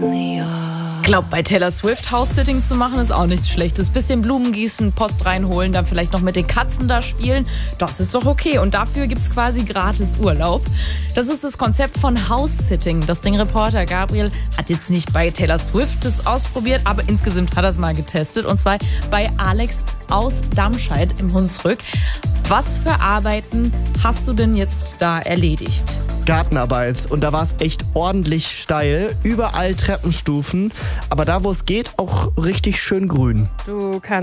Glaub, bei Taylor Swift House-Sitting zu machen ist auch nichts Schlechtes. Bisschen Blumen gießen, Post reinholen, dann vielleicht noch mit den Katzen da spielen. Das ist doch okay. Und dafür gibt's quasi gratis Urlaub. Das ist das Konzept von House-Sitting. Das Ding-Reporter Gabriel hat jetzt nicht bei Taylor Swift das ausprobiert, aber insgesamt hat er es mal getestet. Und zwar bei Alex aus Damscheid im Hunsrück. Was für Arbeiten hast du denn jetzt da erledigt? Gartenarbeit. Und da war es echt ordentlich steil. Überall Treppenstufen. Aber da, wo es geht, auch richtig schön grün. Du kannst